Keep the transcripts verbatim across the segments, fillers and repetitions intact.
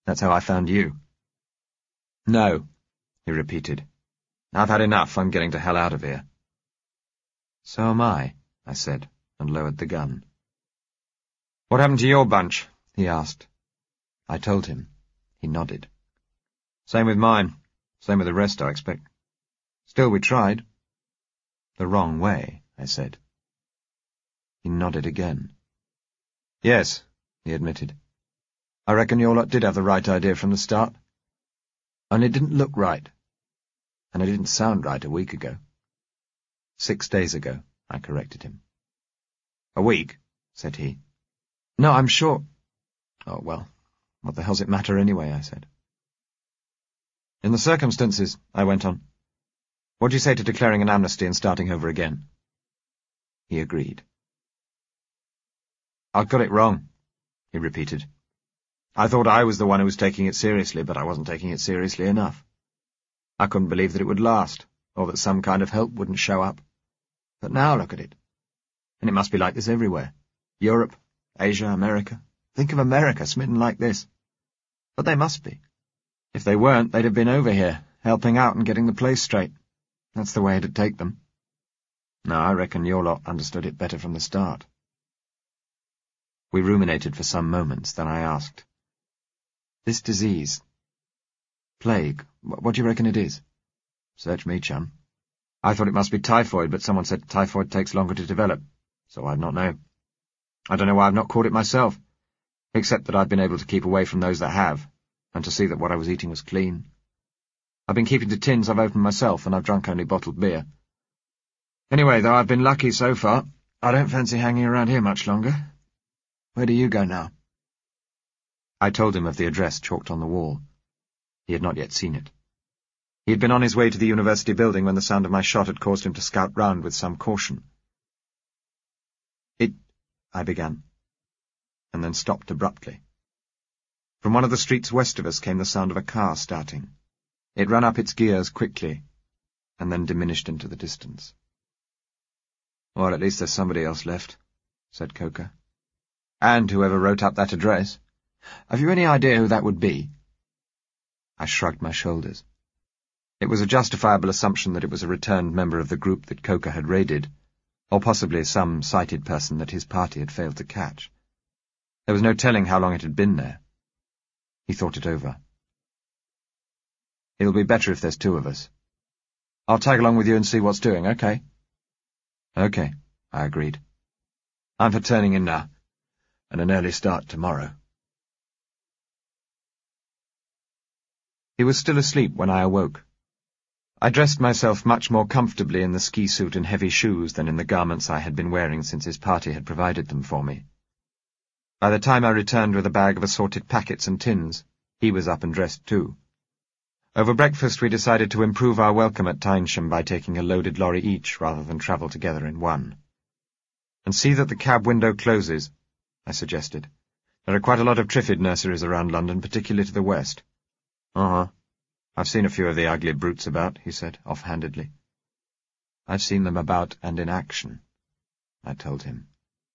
That's how I found you." "No," he repeated. "I've had enough. I'm getting to hell out of here." "So am I," I said, and lowered the gun. "What happened to your bunch?" he asked. I told him. He nodded. "Same with mine. Same with the rest, I expect. Still, we tried." "The wrong way," I said. He nodded again. "Yes," he admitted. "I reckon your lot did have the right idea from the start. Only it didn't look right. And it didn't sound right a week ago." "Six days ago," I corrected him. "A week?" said he. "No, I'm sure—" "Oh, well, what the hell's it matter anyway?" I said. "In the circumstances," I went on, "what do you say to declaring an amnesty and starting over again?" He agreed. "I've got it wrong," he repeated. "I thought I was the one who was taking it seriously, but I wasn't taking it seriously enough. I couldn't believe that it would last, or that some kind of help wouldn't show up. But now look at it. And it must be like this everywhere. Europe, Asia, America. Think of America smitten like this. But they must be. If they weren't, they'd have been over here, helping out and getting the place straight. That's the way it'd take them. No, I reckon your lot understood it better from the start." We ruminated for some moments, then I asked, "This disease, plague, what do you reckon it is?" "Search me, chum. I thought it must be typhoid, but someone said typhoid takes longer to develop, so I'd not know. I don't know why I've not caught it myself, except that I've been able to keep away from those that have, and to see that what I was eating was clean. I've been keeping to tins I've opened myself, and I've drunk only bottled beer. Anyway, though I've been lucky so far, I don't fancy hanging around here much longer. Where do you go now?" I told him of the address chalked on the wall. He had not yet seen it. He had been on his way to the university building when the sound of my shot had caused him to scout round with some caution. It... I began, and then stopped abruptly. From one of the streets west of us came the sound of a car starting. It ran up its gears quickly, and then diminished into the distance. "Well, at least there's somebody else left," said Coker. "And whoever wrote up that address. Have you any idea who that would be?" I shrugged my shoulders. It was a justifiable assumption that it was a returned member of the group that Coker had raided, or possibly some sighted person that his party had failed to catch. There was no telling how long it had been there. He thought it over. "It'll be better if there's two of us. I'll tag along with you and see what's doing, okay?" "Okay," I agreed. "I'm for turning in now, and an early start tomorrow." He was still asleep when I awoke. I dressed myself much more comfortably in the ski suit and heavy shoes than in the garments I had been wearing since his party had provided them for me. By the time I returned with a bag of assorted packets and tins, he was up and dressed too. Over breakfast we decided to improve our welcome at Tynesham by taking a loaded lorry each rather than travel together in one. "And see that the cab window closes," I suggested. "There are quite a lot of Triffid nurseries around London, particularly to the west." "Uh-huh. I've seen a few of the ugly brutes about," he said, off-handedly. "I've seen them about and in action," I told him.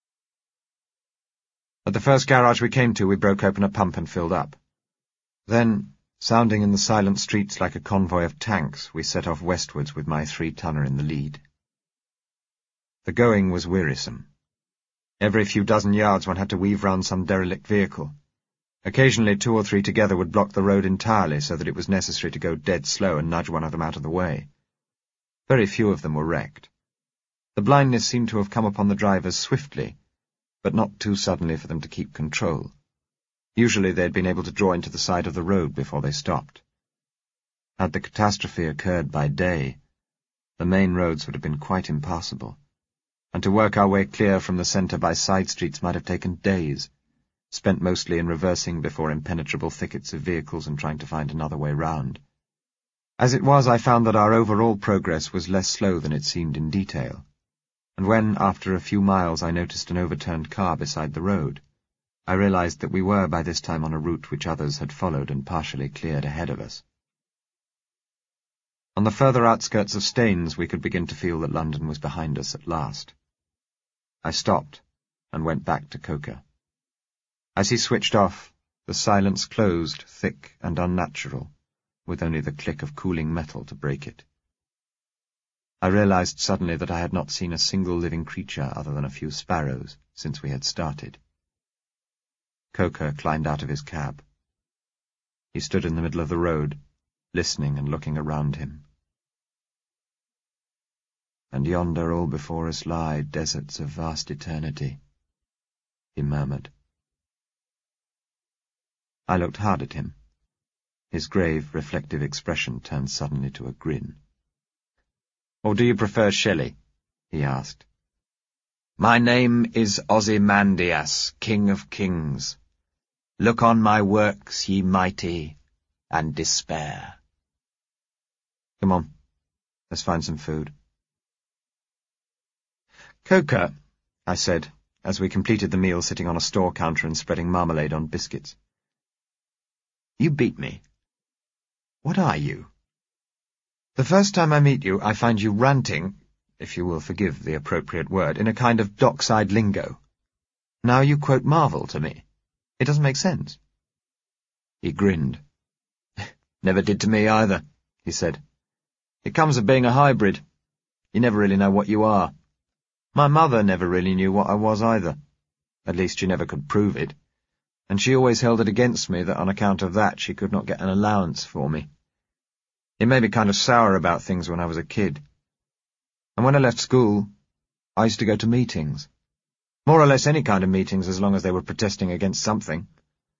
At the first garage we came to, we broke open a pump and filled up. Then, sounding in the silent streets like a convoy of tanks, we set off westwards with my three-tonner in the lead. The going was wearisome. Every few dozen yards one had to weave round some derelict vehicle. Occasionally two or three together would block the road entirely so that it was necessary to go dead slow and nudge one of them out of the way. Very few of them were wrecked. The blindness seemed to have come upon the drivers swiftly, but not too suddenly for them to keep control. Usually they had been able to draw into the side of the road before they stopped. Had the catastrophe occurred by day, the main roads would have been quite impassable, and to work our way clear from the centre by side streets might have taken days, spent mostly in reversing before impenetrable thickets of vehicles and trying to find another way round. As it was, I found that our overall progress was less slow than it seemed in detail, and when, after a few miles, I noticed an overturned car beside the road, I realized that we were by this time on a route which others had followed and partially cleared ahead of us. On the further outskirts of Staines we could begin to feel that London was behind us at last. I stopped and went back to Coker. As he switched off, The silence closed, thick and unnatural, with only the click of cooling metal to break it. I realized suddenly that I had not seen a single living creature other than a few sparrows since we had started. Coker climbed out of his cab. He stood in the middle of the road, listening and looking around him. "And yonder all before us lie deserts of vast eternity," he murmured. I looked hard at him. His grave, reflective expression turned suddenly to a grin. "Or do you prefer Shelley?" he asked. "My name is Ozymandias, King of Kings. Look on my works, ye mighty, and despair." "Come on, let's find some food." "Coker," I said, as we completed the meal sitting on a store counter and spreading marmalade on biscuits. "You beat me. What are you? The first time I meet you, I find you ranting, if you will forgive the appropriate word, in a kind of dockside lingo. Now you quote Marvel to me. It doesn't make sense." He grinned. "Never did to me either," he said. "It comes of being a hybrid. You never really know what you are. My mother never really knew what I was either. At least she never could prove it. And she always held it against me that on account of that she could not get an allowance for me. It made me kind of sour about things when I was a kid. And when I left school, I used to go to meetings. More or less any kind of meetings as long as they were protesting against something.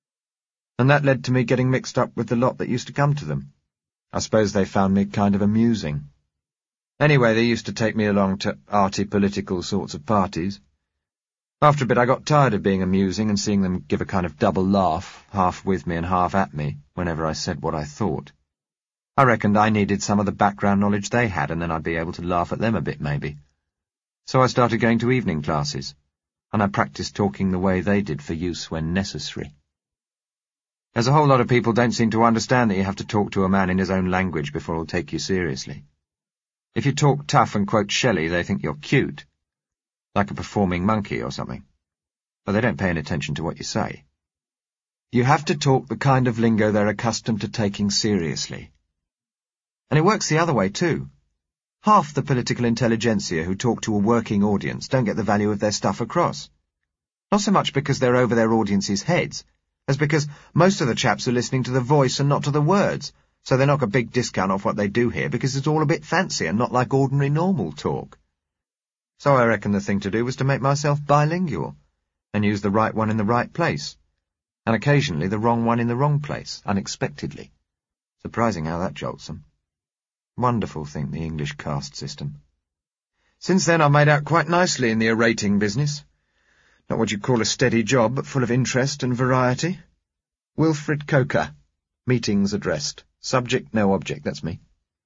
And that led to me getting mixed up with the lot that used to come to them. I suppose they found me kind of amusing. Anyway, they used to take me along to arty political sorts of parties. After a bit I got tired of being amusing and seeing them give a kind of double laugh, half with me and half at me, whenever I said what I thought. I reckoned I needed some of the background knowledge they had, and then I'd be able to laugh at them a bit, maybe. So I started going to evening classes, and I practiced talking the way they did for use when necessary. There's a whole lot of people don't seem to understand that you have to talk to a man in his own language before he'll take you seriously. If you talk tough and quote Shelley, they think you're cute, like a performing monkey or something, but they don't pay any attention to what you say. You have to talk the kind of lingo they're accustomed to taking seriously. And it works the other way, too. Half the political intelligentsia who talk to a working audience don't get the value of their stuff across. Not so much because they're over their audience's heads, as because most of the chaps are listening to the voice and not to the words, so they knock a big discount off what they do hear because it's all a bit fancy and not like ordinary normal talk. So I reckon the thing to do was to make myself bilingual, and use the right one in the right place, and occasionally the wrong one in the wrong place, unexpectedly. Surprising how that jolts them. Wonderful thing, the English caste system. Since then I've made out quite nicely in the orating business. Not what you'd call a steady job, but full of interest and variety. Wilfred Coker. Meetings addressed. Subject, no object, that's me.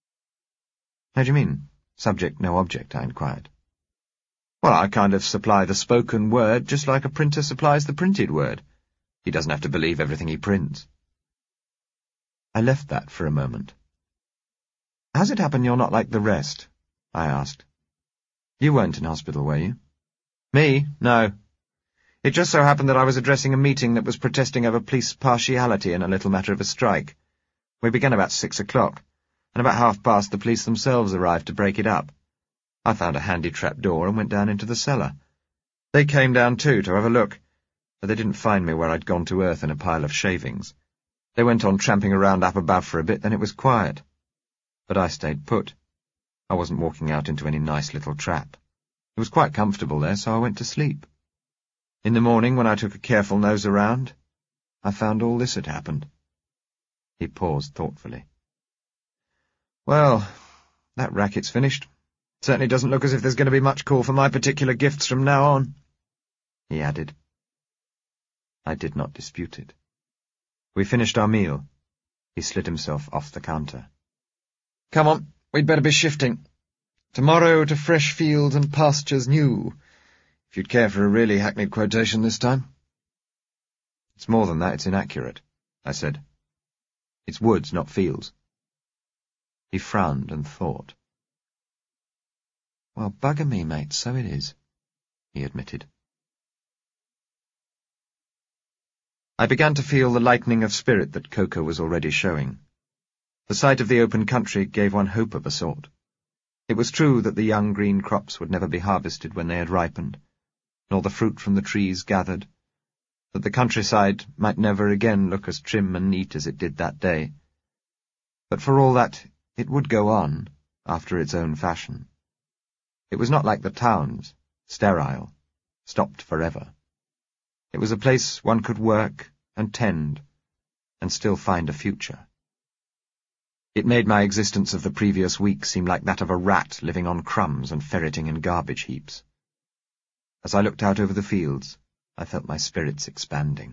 How do you mean, subject, no object? I inquired. Well, I kind of supply the spoken word just like a printer supplies the printed word. He doesn't have to believe everything he prints. I left that for a moment. How's it happen you're not like the rest? I asked. You weren't in hospital, were you? Me? No. It just so happened that I was addressing a meeting that was protesting over police partiality in a little matter of a strike. We began about six o'clock, and about half past the police themselves arrived to break it up. I found a handy trap door and went down into the cellar. They came down too to have a look, but they didn't find me where I'd gone to earth in a pile of shavings. They went on tramping around up above for a bit, then it was quiet. But I stayed put. I wasn't walking out into any nice little trap. It was quite comfortable there, so I went to sleep. In the morning, when I took a careful nose around, I found all this had happened. He paused thoughtfully. Well, that racket's finished. Certainly doesn't look as if there's going to be much call for my particular gifts from now on, he added. I did not dispute it. We finished our meal. He slid himself off the counter. Come on, we'd better be shifting. Tomorrow to fresh fields and pastures new, if you'd care for a really hackneyed quotation this time. It's more than that, it's inaccurate, I said. It's woods, not fields. He frowned and thought. Well, bugger me, mate, so it is, he admitted. I began to feel the lightening of spirit that Coco was already showing. The sight of the open country gave one hope of a sort. It was true that the young green crops would never be harvested when they had ripened, nor the fruit from the trees gathered, that the countryside might never again look as trim and neat as it did that day. But for all that, it would go on, after its own fashion. It was not like the towns, sterile, stopped forever. It was a place one could work and tend, and still find a future. It made my existence of the previous week seem like that of a rat living on crumbs and ferreting in garbage heaps. As I looked out over the fields, I felt my spirits expanding.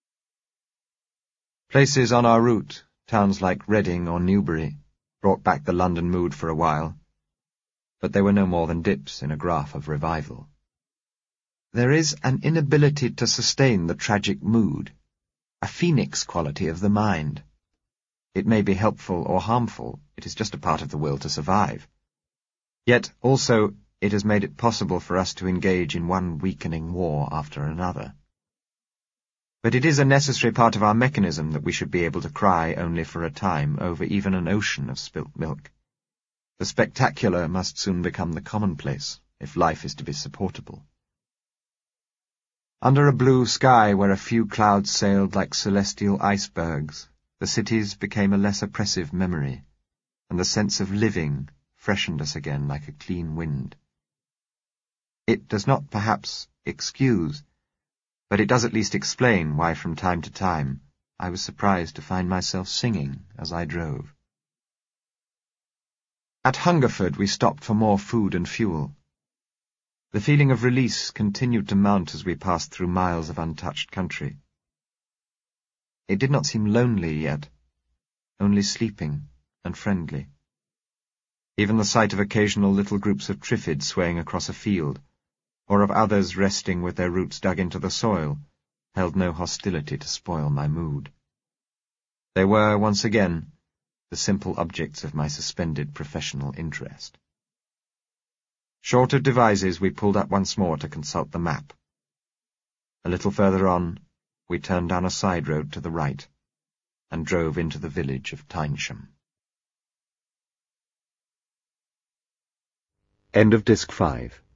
Places on our route, towns like Reading or Newbury, brought back the London mood for a while, but they were no more than dips in a graph of revival. There is an inability to sustain the tragic mood, a phoenix quality of the mind. It may be helpful or harmful, it is just a part of the will to survive. Yet, also, it has made it possible for us to engage in one weakening war after another. But it is a necessary part of our mechanism that we should be able to cry only for a time over even an ocean of spilt milk. The spectacular must soon become the commonplace, if life is to be supportable. Under a blue sky where a few clouds sailed like celestial icebergs, the cities became a less oppressive memory, and the sense of living freshened us again like a clean wind. It does not perhaps excuse, but it does at least explain why from time to time I was surprised to find myself singing as I drove. At Hungerford we stopped for more food and fuel. The feeling of release continued to mount as we passed through miles of untouched country. It did not seem lonely yet, only sleeping and friendly. Even the sight of occasional little groups of triffids swaying across a field, or of others resting with their roots dug into the soil, held no hostility to spoil my mood. They were, once again, the simple objects of my suspended professional interest. Short of devices, we pulled up once more to consult the map. A little further on, we turned down a side road to the right, and drove into the village of Tynesham. End of Disc five.